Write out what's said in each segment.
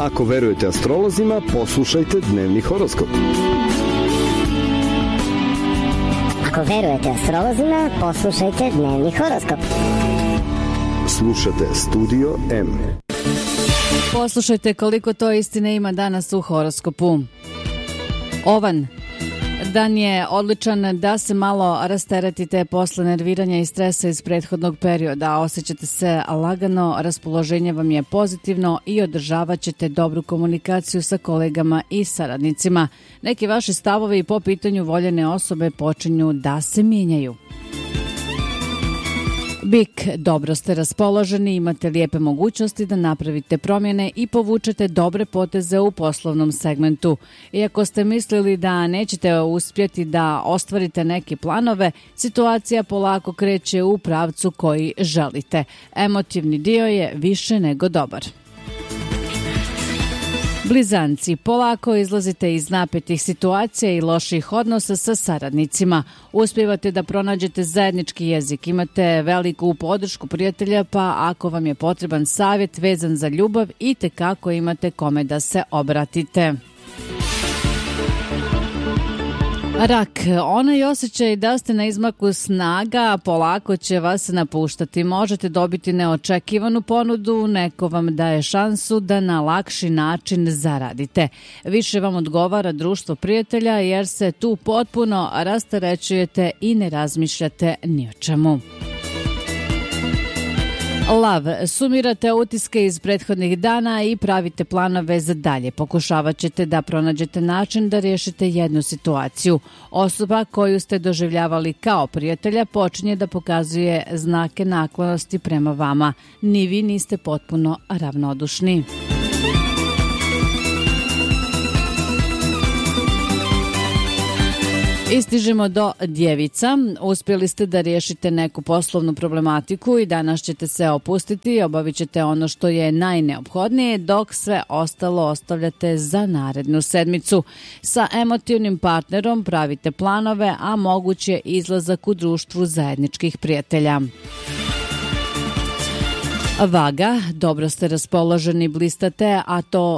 Ako verujete astrolozima, poslušajte dnevni horoskop. Ako verujete astrolozima, poslušajte dnevni horoskop. Slušate Studio M. Poslušajte koliko to istine ima danas u horoskopu. Ovan. Dan je odličan da se malo rasteretite posle nerviranja i stresa iz prethodnog perioda. Osjećate se lagano, raspoloženje vam je pozitivno i održavat ćete dobru komunikaciju sa kolegama i saradnicima. Neki vaši stavovi po pitanju voljene osobe počinju da se mijenjaju. Bik, dobro ste raspoloženi, imate lijepe mogućnosti da napravite promjene i povučete dobre poteze u poslovnom segmentu. Iako ste mislili da nećete uspjeti da ostvarite neke planove, situacija polako kreće u pravcu koji želite. Emotivni dio je više nego dobar. Blizanci, polako izlazite iz napetih situacija i loših odnosa sa saradnicima. Uspijevate da pronađete zajednički jezik, imate veliku podršku prijatelja, pa ako vam je potreban savjet vezan za ljubav, itekako imate kome da se obratite. Rak, onaj osjećaj da ste na izmaku snaga polako će vas napuštati. Možete dobiti neočekivanu ponudu, neko vam daje šansu da na lakši način zaradite. Više vam odgovara društvo prijatelja jer se tu potpuno rasterećujete i ne razmišljate ni o čemu. Lav, sumirate utiske iz prethodnih dana i pravite planove za dalje. Pokušavat ćete da pronađete način da riješite jednu situaciju. Osoba koju ste doživljavali kao prijatelja počinje da pokazuje znake naklonosti prema vama. Ni vi niste potpuno ravnodušni. I stižemo do Djevica. Uspjeli ste da riješite neku poslovnu problematiku i danas ćete se opustiti i obavit ćete ono što je najneophodnije, dok sve ostalo ostavljate za narednu sedmicu. Sa emotivnim partnerom pravite planove, a moguć je izlazak u društvu zajedničkih prijatelja. Vaga, dobro ste raspoloženi, blistate, a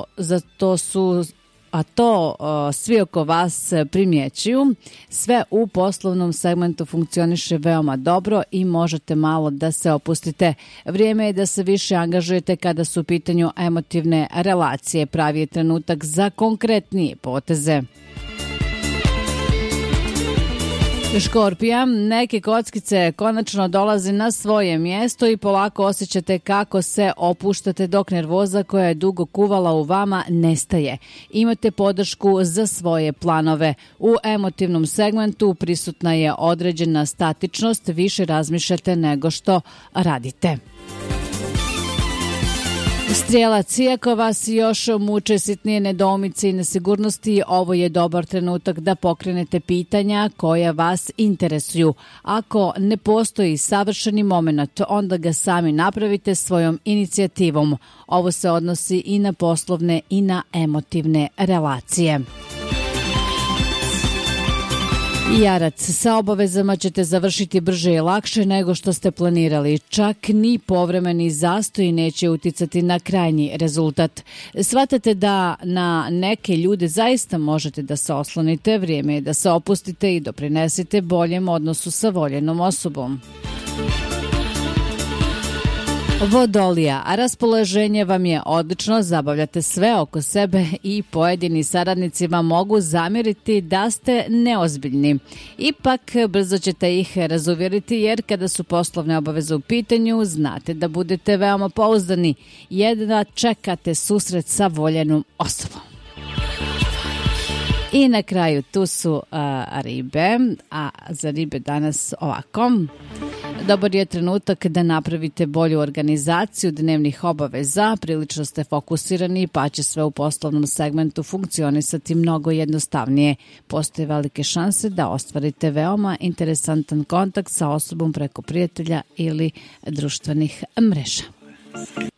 to svi oko vas primjećuju. Sve u poslovnom segmentu funkcioniše veoma dobro i možete malo da se opustite. Vrijeme je da se više angažujete kada su u pitanju emotivne relacije. Pravi je trenutak za konkretnije poteze. Škorpija, neke kockice konačno dolaze na svoje mjesto i polako osjećate kako se opuštate dok nervoza koja je dugo kuvala u vama nestaje. Imate podršku za svoje planove. U emotivnom segmentu prisutna je određena statičnost, više razmišljate nego što radite. Strijelac, iako vas još muče sitnije nedoumice i nesigurnosti, ovo je dobar trenutak da pokrenete pitanja koja vas interesuju. Ako ne postoji savršeni moment, onda ga sami napravite svojom inicijativom. Ovo se odnosi i na poslovne i na emotivne relacije. Jarac, sa obavezama ćete završiti brže i lakše nego što ste planirali. Čak ni povremeni zastoj neće uticati na krajnji rezultat. Shvatate da na neke ljude zaista možete da se oslonite. Vrijeme je da se opustite i doprinesete boljem odnosu sa voljenom osobom. Vodolija, a raspoloženje vam je odlično, zabavljate sve oko sebe i pojedini saradnici vam mogu zamjeriti da ste neozbiljni. Ipak brzo ćete ih razuvjeriti jer kada su poslovne obaveze u pitanju, znate da budete veoma pouzdani, jedva čekate susret sa voljenom osobom. I na kraju tu su ribe, a za ribe danas ovako. Dobar je trenutak da napravite bolju organizaciju dnevnih obaveza, prilično ste fokusirani pa će sve u poslovnom segmentu funkcionisati mnogo jednostavnije. Postoje velike šanse da ostvarite veoma interesantan kontakt sa osobom preko prijatelja ili društvenih mreža.